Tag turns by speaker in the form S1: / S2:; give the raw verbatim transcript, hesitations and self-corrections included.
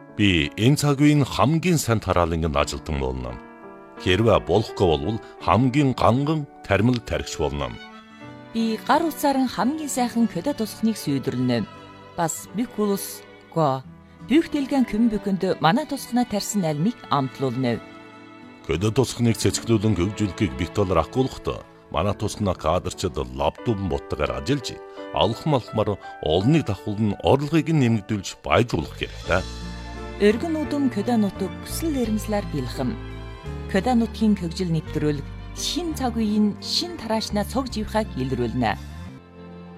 S1: Би энэ цаг үеийн хамгийн сайн тараалангийн ажилтан болно. Хэрвээ болохгүй бол хамгийн ганган тармил тархич болно.
S2: Би гар утсаар хамгийн сайхан көдө тусахныг сүйдрлэнэ. Бас бикулус го бүхтэлгэн көмбөкөнд манай тусахнаа тарьсан альмыг амтлуулна.
S1: Көдө тусахныг цэцгэлүүлэн хөгжүүлэхийг битолор ахгуулахдаа манай тусахнаа кадрчид лаптоп боттогоор ажиллаж алхам алхмаар олныг давхулн орлогыг нэмэгдүүлж баяжуулах хэрэгтэй.
S2: Өргөн удам көдө нутаг хүсэл эрмслэр бэлхэм. Көдө нутгийн хөгжил нэвтрүүлэг шин цаг үеийн шин тараашнаа цог живхаг илрүүлнэ.